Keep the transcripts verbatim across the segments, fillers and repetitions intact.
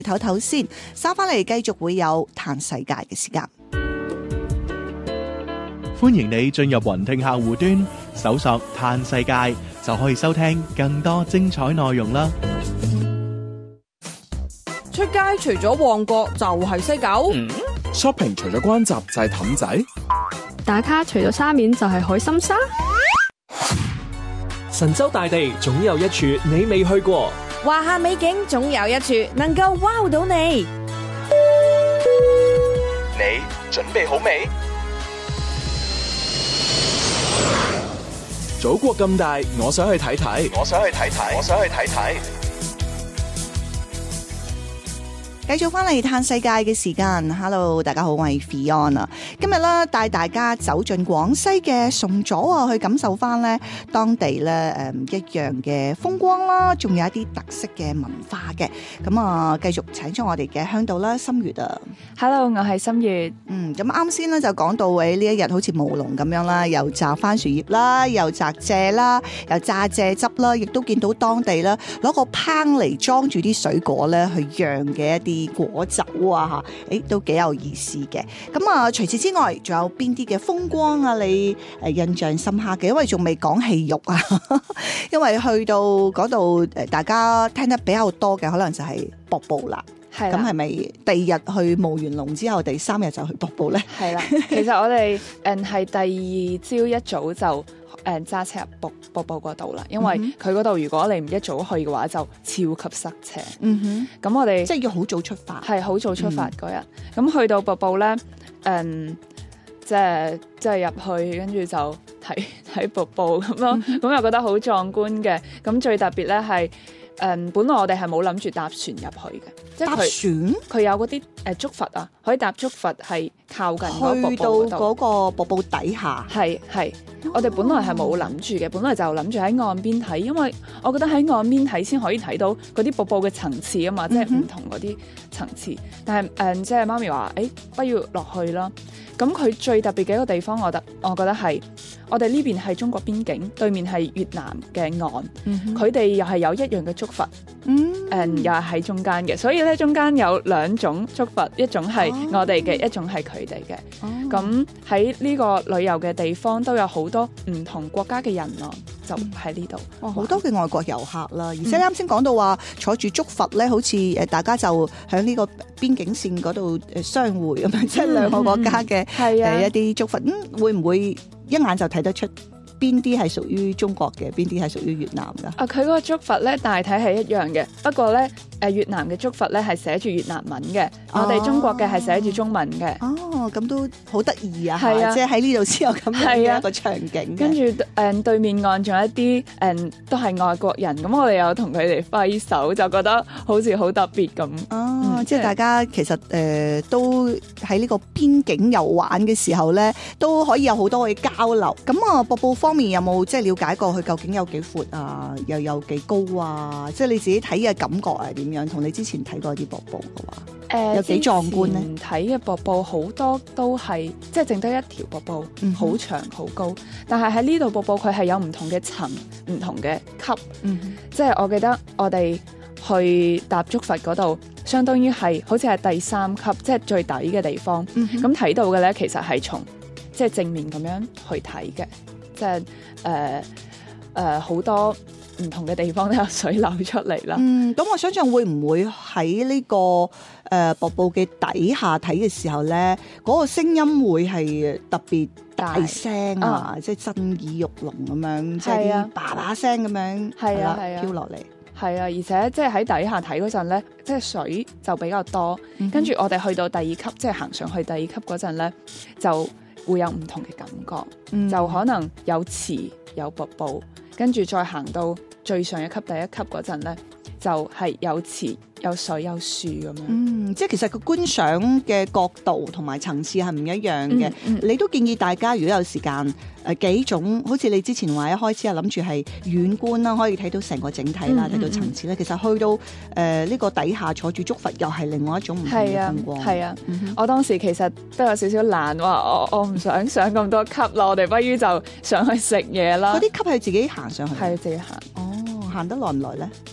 唞唞先，收翻嚟繼續會有嘆世界嘅時間。 歡迎你進入雲聽客戶端，搜索嘆世界就可以收聽更多精彩內容啦。 出街除咗旺角就係西九、 嗯、shopping 除咗關閘就係氹仔， 打卡除咗沙面就係海心沙， 神州大地總有一處你未去過， 華夏美景總有一處能夠 wow 到你。 你準備好未？祖國咁大，我想去睇睇，我想去睇睇，我想去睇睇。 繼續翻嚟嘆世界嘅時間 ，Hello， 大家好，我係 Fion 啊。今日咧帶大家走進廣西嘅崇左啊，去感受翻咧當地咧誒一樣嘅風光啦，仲有一啲特色嘅文化嘅。咁啊，繼續請出我哋嘅向導啦，心月啊。 Hello， 我係心月。 嗯，咁啱先咧就講到喺呢一日好似舞龍咁樣啦，又摘番薯葉啦，又摘蔗啦，又榨蔗汁啦，亦都見到當地咧攞個烹嚟裝住啲水果咧去釀嘅一啲果酒啊，吓，誒都幾有意思嘅。咁啊，除此之外，仲有邊啲嘅風光啊？你誒印象深刻嘅？因為仲未講戲肉啊，因為去到嗰度誒，大家聽得比較多嘅可能就係瀑布啦。係咁係咪第二日去舞完龍之後，第三日就去瀑布咧？ 係啦，其實我哋誒係第二朝一早就誒揸車入瀑瀑布嗰度啦，因為佢嗰度如果你唔一早去嘅話，就超級塞車。嗯哼，咁我哋即係要好早出發， 係好早出發嗰日。咁、嗯、去到瀑布咧，誒、嗯，即係即係入去，跟住就睇睇瀑布咁咯。咁、嗯、又覺得好壯觀嘅。咁最特別咧係。誒、嗯，本來我哋係冇諗住搭船入去嘅，即係搭船佢有嗰啲誒竹筏啊，可以搭竹筏係靠近嗰個瀑布嗰度， 去到嗰個瀑布底下。係係，我哋本來係冇諗住嘅，本來就諗住喺岸邊睇，因為我覺得喺岸邊睇先可以睇到嗰啲瀑布嘅層次啊嘛，即係唔同嗰啲層次。但係誒、嗯，即係媽咪話，誒、欸，不要落去啦。咁佢最特別嘅一個地方，我覺得，我覺得係我哋呢邊係中國邊境，對面係越南嘅岸，佢哋、嗯、又係有一樣嘅竹筏，嗯，誒又係喺中間嘅，所以咧中間有兩種竹筏，一種係我哋嘅，哦、一種係佢哋嘅。咁喺呢個旅遊嘅地方都有好多唔同國家嘅人咯，就喺呢度。 哇，好多嘅外國遊客啦，而且啱先講到話坐住竹筏咧，好似誒大家就喺呢個邊境線嗰度誒相會咁樣，即係兩個國家嘅。係啊，一啲竹筏，嗯，會唔會一眼就睇得出邊啲係屬於中國嘅，邊啲係屬於越南噶？ 啊，佢嗰個竹筏咧大體係一樣嘅，不過咧誒越南嘅竹筏咧係寫住越南文嘅，哦、我哋中國嘅係寫住中文嘅。 哦，咁都好得意啊！ 係啊， 即係喺呢度先有咁樣嘅一個場景。 跟住誒、嗯、對面岸仲有一啲誒、嗯、都係外國人，咁我哋有同佢哋揮手，就覺得好似好特別咁。 哦，嗯、即係大家其實誒、呃、都喺呢個邊境遊玩嘅時候咧，都可以有好多嘅交流。咁啊，瀑布方面有冇即係了解過佢究竟有幾闊啊，又有幾高啊？即係你自己睇嘅感覺係點樣？同你之前睇過啲瀑布嘅話，誒、呃、有幾壯觀咧？ 睇嘅瀑布好多都係即係淨得一條瀑布，好、嗯、哼長好高。但係喺呢度瀑布佢係有唔同嘅層、唔同嘅級。嗯、哼即係我記得我哋去搭竹筏嗰度，相當於係好似係第三級，即係最底嘅地方。咁睇、嗯、哼到嘅咧，其實係從即係正面咁樣去睇嘅。即係誒誒好多唔同嘅地方都有水流出嚟啦。嗯， 咁我想象會唔會喺呢、這個誒、呃、瀑布嘅底下睇嘅時候咧，嗰、那個聲音會係特別大聲啊，即係震耳欲聾咁樣，即係啲叭叭聲咁樣，係啦，飄落嚟。 係啊，而且即係喺底下睇嗰陣咧，即係水就比較多。跟住、嗯、哼我哋去到第二級，即係行上去第二級嗰陣咧，就會有唔同嘅感覺，嗯、就可能有池有瀑布，跟住再行到最上一級第一級嗰陣咧，就係、是、有池有水有樹咁樣。嗯， 即係其實個觀賞嘅角度同埋層次係唔一樣嘅。嗯嗯、你都建議大家如果有時間誒、呃、幾種，好似你之前話一開始係諗住係遠觀啦，可以睇到成個整體啦，睇、嗯嗯、到層次咧。其實去到誒呢、呃這個底下坐住竹筏又係另外一種唔同嘅風光。 係啊，啊嗯、哼我當時其實都有少少難，話我我唔想上咁多級啦，我哋不如就上去食嘢啦。 嗰啲級係自己行上去， 係自己行。 哦，行得耐唔耐咧？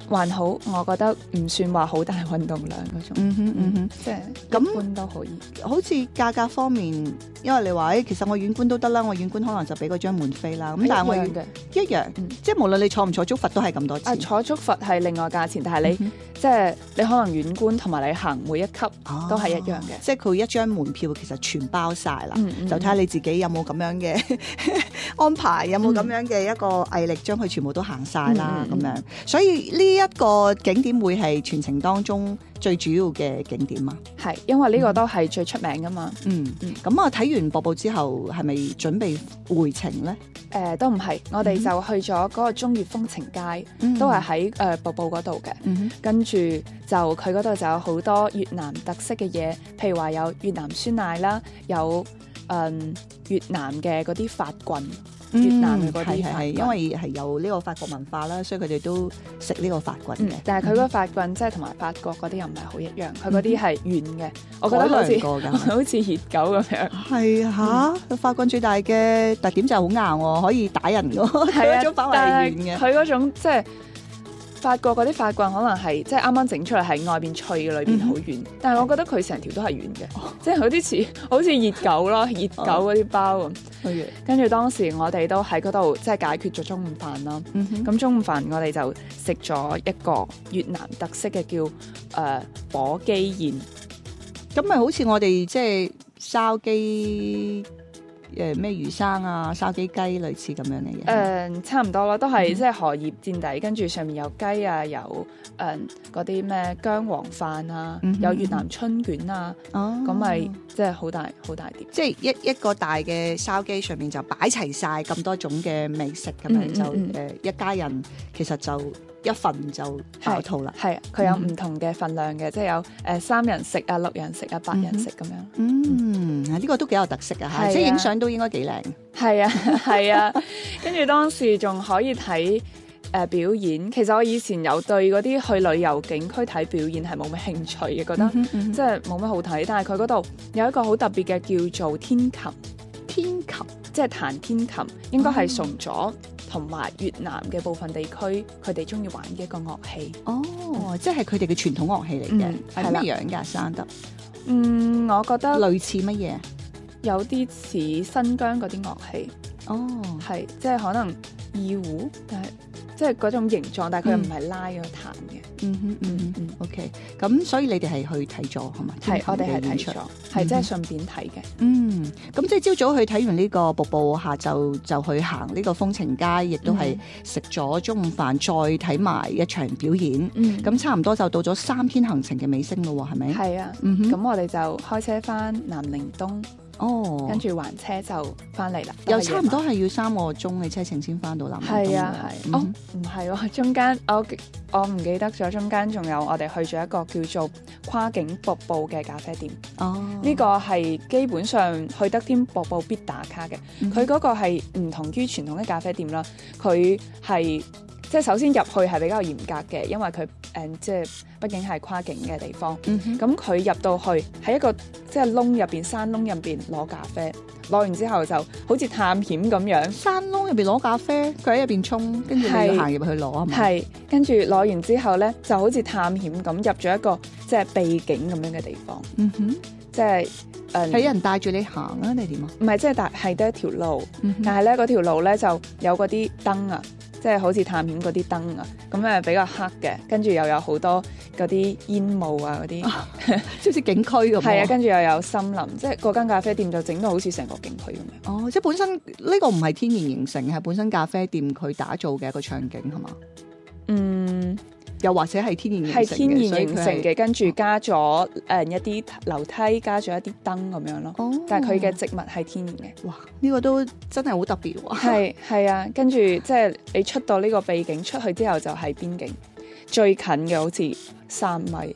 還好，我覺得唔算話好大運動量嗰種， 嗯哼嗯哼， 即係咁一般都可以。 好似價格方面，因為你話誒，其實我遠觀都得啦，我遠觀可能就俾嗰張門飛啦。咁但係我要一樣嘅， 一樣， 嗯即係無論你坐唔坐足佛都係咁多啊錢。 坐足佛係另外價錢，但係你、 嗯即係你可能遠觀同埋你行每一級哼都係一樣嘅。 即係佢一張門票其實全包晒啦， 嗯嗯就睇下你自己有冇咁樣嘅安排，有冇咁樣嘅一個毅力將佢全部都行晒啦咁、 嗯嗯嗯樣。所以呢一個景點會係全程當中最主要嘅景點啊。 係因為呢個都係最出名噶嘛。 嗯嗯， 咁啊睇完瀑布之後，係咪準備回程咧？ 誒、呃都唔係，我哋就去咗嗰個中越風情街， 嗯都係喺誒瀑布嗰度嘅。 嗯哼跟住就佢嗰度就有好多越南特色嘅嘢，譬如話有越南酸奶啦，有誒、嗯、越南嘅嗰啲法棍，越南嘅嗰啲法棍， 嗯係係係因為係有呢個法國文化啦，所以佢哋都食呢個法棍嘅。 嗯，但係佢嗰個法棍即係同埋法國嗰啲又唔係好一樣，佢嗰啲係軟嘅，我覺得好似改良過㗎好似熱狗咁樣。 係嚇，法棍最大嘅特點就係好硬喎，可以打人㗎。佢係啊嗰種反為但係係軟嘅。 佢嗰種即係法國嗰啲法棍，可能係即係啱啱整出嚟係外邊脆嘅，裏邊好軟。但係我覺得佢成條都係軟嘅，即係有啲似好似熱狗咯，熱狗嗰啲包咁。跟住當時我哋都喺嗰度即係解決咗中午飯啦。 嗯哼咁中午飯我哋就食咗一個越南特色嘅叫誒、呃、火雞宴。 咁咪好似我哋即係燒雞誒咩魚生啊、燒雞雞類似咁樣嘅嘢。 誒、呃差唔多啦，都係即係荷葉墊底，跟住上面有雞啊，有誒嗰啲咩薑黃飯啊， 嗯哼有越南春卷啊， 哦咁咪即係好大好大碟。 即係一一個大嘅燒雞上面就擺齊晒咁多種嘅美食咁樣， 嗯嗯就誒、 嗯呃一家人其實就一份就飽肚啦。 係啊，佢有唔同嘅份量嘅，即係有誒三人食啊、六人食啊、八人食咁樣。 嗯，呢、個都幾有特色啊！ 係啊即係影相都應該幾靚。 係啊，係啊，跟住當時仲可以睇誒、呃表演。其實我以前有對嗰啲去旅遊景區睇表演係冇咩興趣嘅，覺得、 嗯哼嗯哼即係冇乜好睇。但係佢嗰度有一個好特別嘅叫做天琴， 天琴即係彈天琴，應該係崇左同埋越南嘅部分地區佢哋中意玩嘅一個樂器。 哦，即係佢哋嘅傳統樂器嚟嘅嗯， 係係啦咩樣㗎？生得嗯，我覺得類似乜嘢？ 有啲似新疆嗰啲樂器。 哦， 係即係可能二胡，但係即係嗰種形狀，但係佢又唔係拉咗彈嘅。 嗯哼嗯嗯哼嗯 ，OK。咁所以你哋係去睇咗係嘛？ 係我哋係天琴嘅演出睇咗，係即係順便睇嘅。 嗯，咁即係朝早去睇完呢個瀑布，下晝就去行呢個風情街，亦都係食咗中午飯，再睇埋一場表演。 嗯， 咁差唔多就到咗三天行程嘅尾聲咯喎，係咪？ 係啊。 嗯哼， 咁我哋就開車翻南寧東， 哦， 跟住還車就翻嚟啦。 又差唔多係要三個鐘嘅車程先翻到南寧東喎。 係啊係。哦嗯哼， 唔係喎，中間我我唔記得咗，中間仲有我哋去咗一個叫做跨境瀑布嘅咖啡店。 哦， 呢個係基本上去得添瀑布必打卡嘅。 嗯佢嗰個係唔同於傳統嘅咖啡店啦，佢係即係首先入去係比較嚴格嘅，因為佢誒、嗯、即係畢竟係跨境嘅地方。 嗯哼， 咁佢入到去喺一個即係窿入邊山窿入邊攞咖啡，攞完之後就好似探險咁樣。 山窿入邊攞咖啡，佢喺入邊沖，跟住你要係行入去攞係嘛？ 係，跟住攞完之後咧，就好似探險咁入咗一個即係秘境咁樣嘅地方， 嗯哼， 即係誒係人帶住你行啊，定係點啊？ 唔係即係但係得一條路。 嗯哼但係咧嗰條路咧就有嗰啲燈啊，即係好似探險嗰啲燈啊，咁誒比較黑嘅，跟住又有好多嗰啲煙霧啊嗰啲， 即係好似景區咁。 係啊，跟住又有森林，即係嗰間咖啡店就整到好似成個景區咁樣。 哦，即係本身呢個唔係天然形成，係本身咖啡店佢打造嘅一個場景係嘛？ 嗯， 又或者係天然係形成嘅天然形成。 所以佢係嘅，跟住加咗誒一啲樓梯，加咗一啲燈咁樣咯。 哦， 但係佢嘅植物係天然嘅。 哇，呢、個都真係好特別喎。 係係啊，跟住即係你出到呢個秘境出去之後就係邊境，最近嘅好似三米。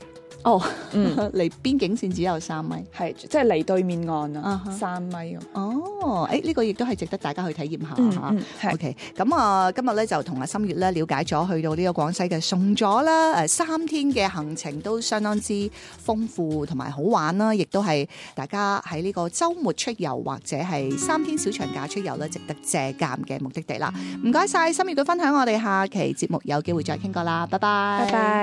哦， 嗯， 離邊境線只有三米。 係即係離對面岸啊啊哈三米咁。 哦，誒、呢、個亦都係值得大家去體驗下嚇。 嗯嗯係 OK，咁啊，今日咧就同阿心月咧了解咗去到呢個廣西嘅宋左啦，誒三天嘅行程都相當之豐富同埋好玩啦，亦都係大家喺呢個週末出遊或者係三天小長假出遊咧，值得借鑑嘅目的地啦。唔該晒心月嘅分享，我哋下期節目有機會再傾過啦，拜拜， 拜拜。